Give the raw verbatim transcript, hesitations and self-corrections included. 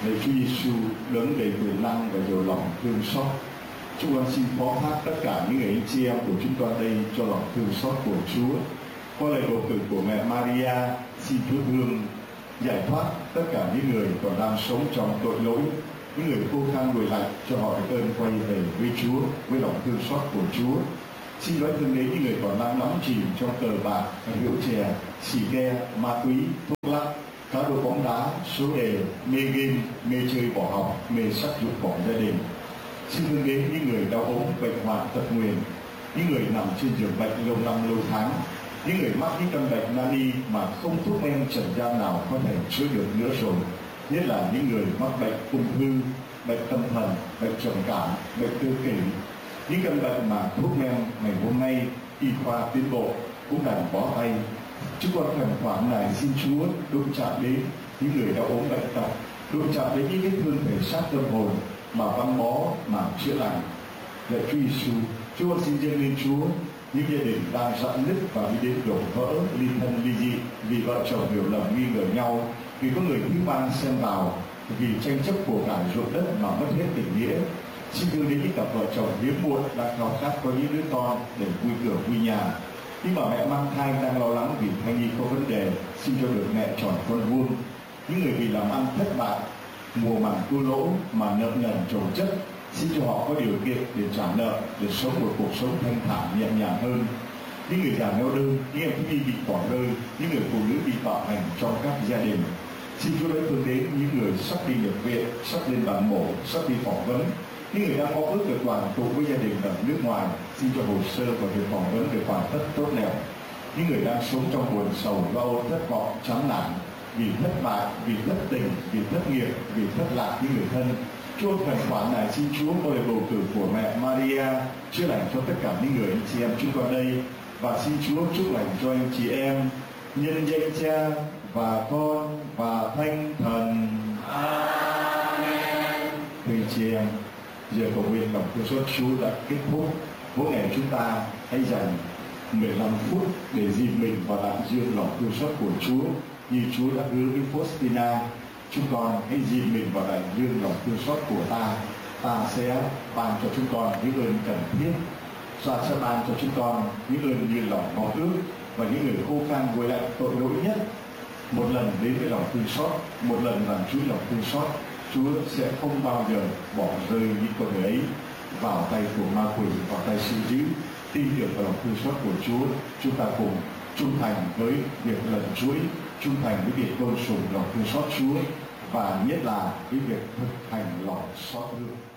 Lạy Chúa Giêsu đấng đầy quyền năng và giàu lòng thương xót, chúng con xin phó thác tất cả những người anh chị em của chúng con đây cho lòng thương xót của Chúa. Qua lời bầu cử của mẹ Maria, xin Chúa thương giải thoát tất cả những người còn đang sống trong tội lỗi, những người khô khan nguội lạnh, cho họ được ơn quay về với Chúa với lòng thương xót của Chúa. Xin nói thương đến những người còn đang đắm chìm trong cờ bạc, rượu chè, xì ke, ma túy, thuốc lắc, cá độ bóng đá, số đề, mê game, mê chơi bỏ học, mê sắc dục vọng gia đình. Xin thương đến những người đau ốm, bệnh hoạn, tật nguyền, những người nằm trên giường bệnh lâu năm lâu tháng, những người mắc những căn bệnh nan y mà không thuốc men trần gian nào có thể chữa được nữa rồi, nhất là những người mắc bệnh ung thư, bệnh tâm thần, bệnh trầm cảm, bệnh tự kỷ, những căn bệnh mà thuốc men ngày hôm nay y khoa tiến bộ cũng đành bó tay. Chúng con khẩn khoản này xin Chúa đụng chạm đến những người đau ốm bệnh tật, đụng chạm đến những vết thương thể xác tâm hồn mà băng bó mà chữa lành. Lạy Chúa Giêsu, chúng con xin dâng lên Chúa những gia đình đang rạn nứt và đi đến đổ vỡ, ly thân ly dị vì vợ chồng hiểu lầm nghi ngờ nhau, vì có người thứ ba xen vào, vì tranh chấp của cải ruộng đất mà mất hết tình nghĩa. Xin thương đến những cặp vợ chồng hiếm muộn đang khao khát có những đứa con để vui cửa vui nhà. Nhưng mà mẹ mang thai đang lo lắng vì thai nhi có vấn đề, xin cho được mẹ tròn con vuông. Những người vì làm ăn thất bại, mùa màng thua lỗ mà nợ nần chồng chất, xin cho họ có điều kiện để trả nợ, để sống một cuộc sống thanh thản nhẹ nhàng hơn. Những người già neo đơn, những em thiếu nhi bị bỏ rơi, những người phụ nữ bị bạo hành trong các gia đình, xin Chúa đã thương đến những người sắp đi nhập viện, sắp lên bàn mổ, sắp đi phỏng vấn, những người đang có ước được đoàn tụ với gia đình ở nước ngoài, xin cho hồ sơ và việc phỏng vấn được hoàn tất tốt đẹp. Những người đang sống trong buồn sầu, lo âu, thất vọng, chán nản vì thất bại, vì thất tình, vì thất nghiệp, vì thất lạc những người thân. Chúa khẩn khoản này xin Chúa có lời bầu cử của mẹ Maria chữa lành cho tất cả những người anh chị em chúng con đây, và xin Chúa chúc lành cho anh chị em nhân danh Cha và Con và Thánh Thần. Amen. Thưa anh chị em, giờ cầu nguyện lòng thương xót Chúa đã kết thúc. Mỗi ngày chúng ta hãy dành mười lăm phút để dìm mình vào đại dương lòng thương xót của Chúa, như Chúa đã hứa với Faustina. Chúng con hãy dìm mình vào đại dương lòng thương xót của ta. Ta sẽ ban cho chúng con những ơn cần thiết. Ta sẽ ban cho chúng con những ơn như lòng mong ước, và những người khô khan nguội lạnh tội lỗi nhất một lần đến với lòng thương xót, một lần làm Chúa lòng thương xót, Chúa sẽ không bao giờ bỏ rơi những con người ấy vào tay của ma quỷ, vào tay sự dữ. Tin tưởng vào lòng thương xót của Chúa, chúng ta cùng trung thành với việc lần chuỗi, trung thành với việc tôn sùng lòng thương xót Chúa, và nhất là cái việc thực hành lòng xót thương.